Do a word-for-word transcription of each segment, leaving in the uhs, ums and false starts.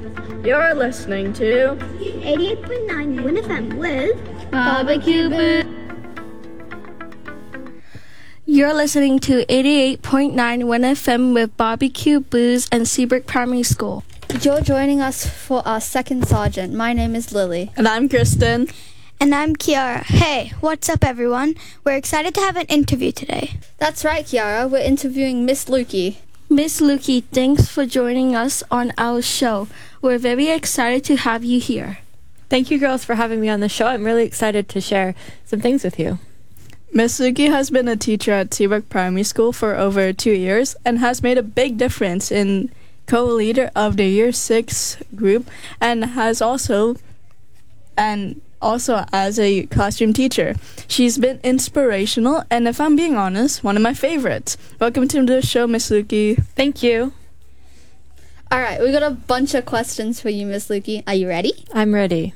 You're listening to eighty-eight point nine Win F M with Barbecue Booze. You're listening to eighty-eight point nine Win F M with Barbecue Booze and Seabrook Primary School. You're joining us for our second sergeant. My name is Lily. And I'm Kristen. And I'm Kiara. Hey, what's up, everyone? We're excited to have an interview today. That's right, Kiara. We're interviewing Miss Lukey. Miss Lukey, thanks for joining us on our show. We're very excited to have you here. Thank you, girls, for having me on the show. I'm really excited to share some things with you. Miss Lukey has been a teacher at Seabrook Primary School for over two years and has made a big difference in co-leader of the Year six group and has also and also as a classroom teacher. She's been inspirational and, if I'm being honest, one of my favorites. Welcome to the show, Miss Lukey. Thank you. All right, we got a bunch of questions for you, Miss Lukey. Are you ready? I'm ready.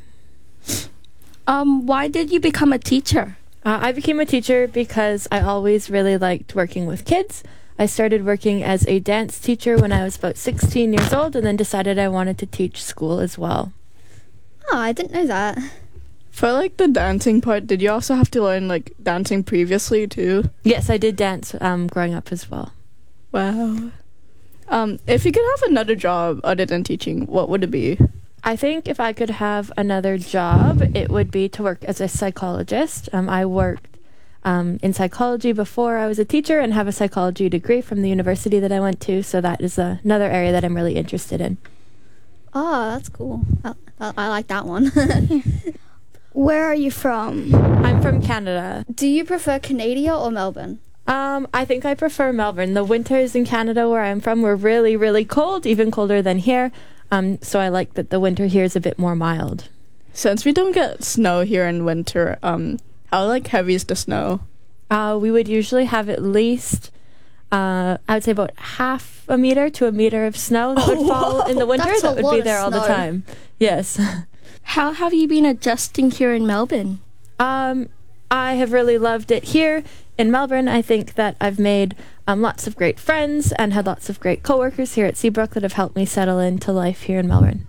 Um, why did you become a teacher? Uh, I became a teacher because I always really liked working with kids. I started working as a dance teacher when I was about sixteen years old and then decided I wanted to teach school as well. Oh, I didn't know that. For, like, the dancing part, did you also have to learn, like, dancing previously, too? Yes, I did dance um, growing up as well. Wow. Um, if you could have another job other than teaching, what would it be? I think if I could have another job, it would be to work as a psychologist. Um, I worked um, in psychology before I was a teacher and have a psychology degree from the university that I went to, so that is uh, another area that I'm really interested in. Oh, that's cool. I, I, I like that one. Where are you from? I'm from Canada. Do you prefer Canada or Melbourne? Um, I think I prefer Melbourne. The winters in Canada where I'm from were really, really cold, even colder than here. Um, so I like that the winter here is a bit more mild. Since we don't get snow here in winter, um, how, like, heavy is the snow? Uh, we would usually have at least, uh, I would say about half a meter to a meter of snow that would Oh, fall wow. in the winter. That's a That would lot be of there all the snow. time. Yes. How have you been adjusting here in Melbourne? Um, I have really loved it here in Melbourne. I think that I've made um, lots of great friends and had lots of great coworkers here at Seabrook that have helped me settle into life here in Melbourne.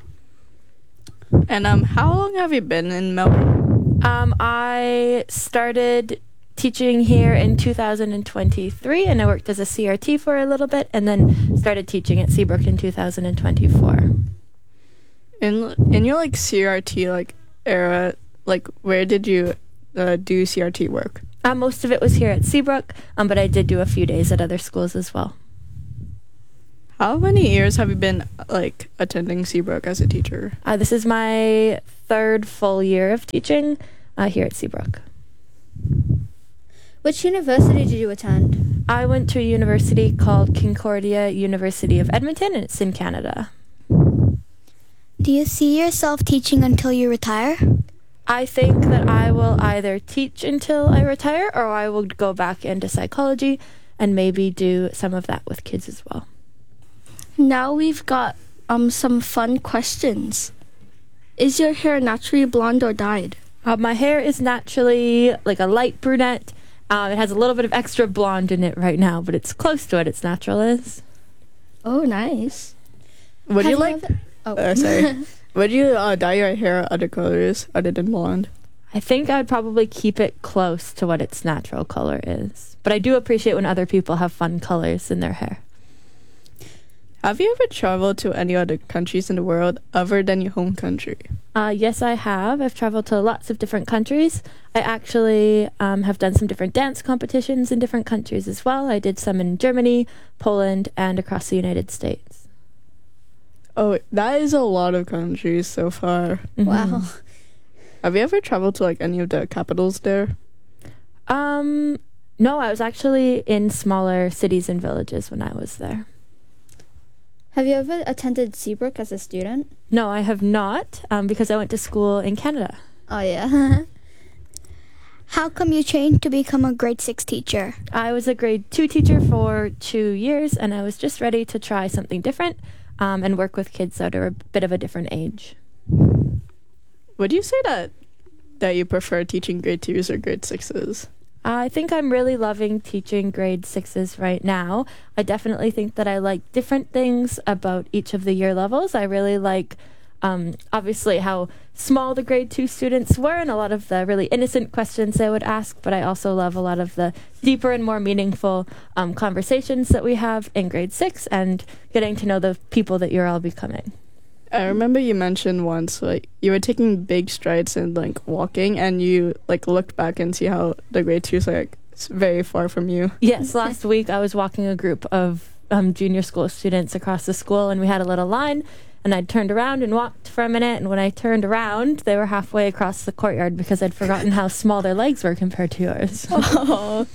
And um, how long have you been in Melbourne? Um, I started teaching here in two thousand twenty-three, and I worked as a C R T for a little bit, and then started teaching at Seabrook in two thousand twenty-four. In in your, like, C R T, like, era, like, where did you uh, do C R T work? Uh, most of it was here at Seabrook, um, but I did do a few days at other schools as well. How many years have you been, like, attending Seabrook as a teacher? Uh, this is my third full year of teaching uh, here at Seabrook. Which university did you attend? I went to a university called Concordia University of Edmonton, and it's in Canada. Do you see yourself teaching until you retire? I think that I will either teach until I retire or I will go back into psychology and maybe do some of that with kids as well. Now we've got um some fun questions. Is your hair naturally blonde or dyed? Uh, my hair is naturally like a light brunette. Uh, it has a little bit of extra blonde in it right now, but it's close to what its natural is. Oh, nice. Would Have you, like... ever- Oh, Uh, sorry. Would you uh, dye your hair other colors other than blonde? I think I would probably keep it close to what its natural color is. But I do appreciate when other people have fun colors in their hair. Have you ever traveled to any other countries in the world other than your home country? Uh, yes, I have. I've traveled to lots of different countries. I actually um, have done some different dance competitions in different countries as well. I did some in Germany, Poland, and across the United States. Oh, that is a lot of countries so far. Mhm. wow. Have you ever traveled to, like, any of the capitals there? Um, no, I was actually in smaller cities and villages when I was there. Have you ever attended Seabrook as a student? No, I have not, um, because I went to school in Canada. Oh, yeah. How come you changed to become a grade six teacher? I was a grade two teacher for two years, and I was just ready to try something different um, and work with kids that are a bit of a different age. Would you say that that you prefer teaching grade twos or grade sixes? I think I'm really loving teaching grade sixes right now. I definitely think that I like different things about each of the year levels. I really like um, obviously how small the grade two students were and a lot of the really innocent questions they would ask, but I also love a lot of the deeper and more meaningful um, conversations that we have in grade six and getting to know the people that you're all becoming. I remember you mentioned once, like, you were taking big strides in, like, walking, and you, like, looked back and see how the grade two's, like, s- very far from you. Yes, last week I was walking a group of um, junior school students across the school, and we had a little line, and I turned around and walked for a minute, and when I turned around, they were halfway across the courtyard because I'd forgotten how small their legs were compared to yours. Oh.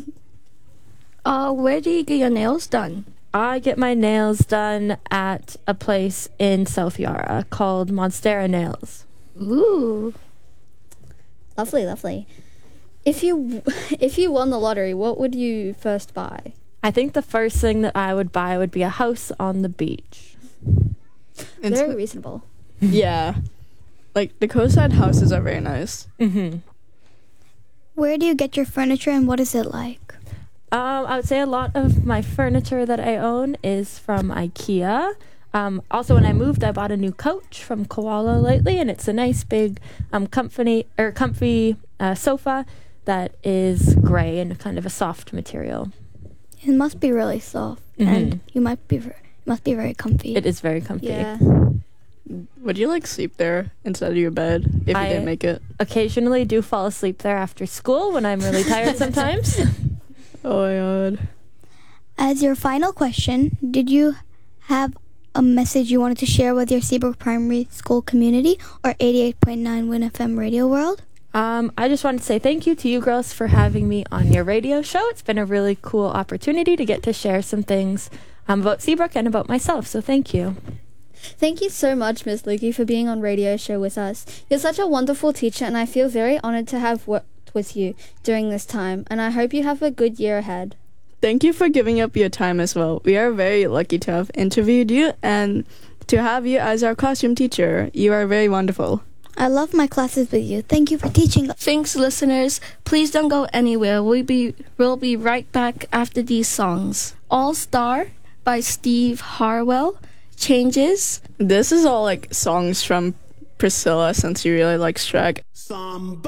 Uh, where do you get your nails done? I get my nails done at a place in South Yarra called Monstera Nails. Ooh. Lovely, lovely. If you if you won the lottery, what would you first buy? I think the first thing that I would buy would be a house on the beach. And Very so- reasonable. yeah. Like, the coastside houses are very nice. Mm-hmm. Where do you get your furniture and what is it like? Um, I would say a lot of my furniture that I own is from IKEA. Um, also, when I moved, I bought a new couch from Koala lately, and it's a nice big, um, comfy or comfy uh, sofa that is gray and kind of a soft material. It must be really soft, Mhm. and you might be ver- must be very comfy. It is very comfy. Yeah. Would you, like, sleep there instead of your bed if you I- didn't make it? Occasionally, do fall asleep there after school when I'm really tired sometimes. Oh, my God. As your final question, did you have a message you wanted to share with your Seabrook Primary School community or eighty-eight point nine Win F M Radio World? Um, I just wanted to say thank you to you girls for having me on your radio show. It's been a really cool opportunity to get to share some things um, about Seabrook and about myself, so thank you. Thank you so much, Miss Lukey, for being on radio show with us. You're such a wonderful teacher, and I feel very honored to have worked with you during this time, and I hope you have a good year ahead. Thank you for giving up your time as well. We are very lucky to have interviewed you and to have you as our classroom teacher. You are very wonderful. I love my classes with you. Thank you for teaching. Thanks, listeners. Please don't go anywhere. We'll be, we'll be right back after these songs. All Star by Steve Harwell, Changes. This is all, like, songs from Priscilla, since you really like Shrek. Somebody